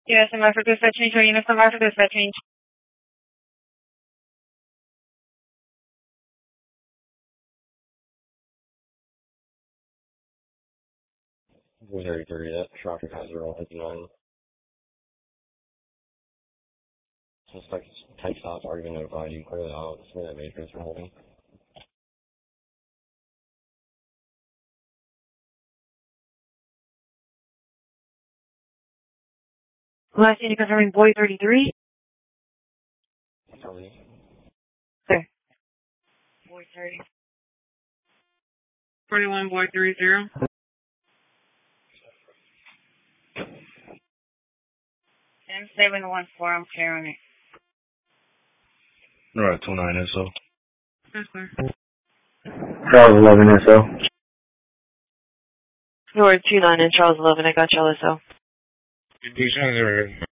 Yes, I'm after dispatch change. Units, I'm after dispatch change. Very dirty, that traffic has are all 59. Suspect type stops already been notified. You can clear that out. It's that matrix for holding. Last unit confirming boy 33. Sorry. Sir. Boy 30. 41 boy 30. 714, I'm clearing it. Alright, 29 SO. That's clear. Charles 11 SO. Lord 29 and Charles 11, I got y'all SO. These guys are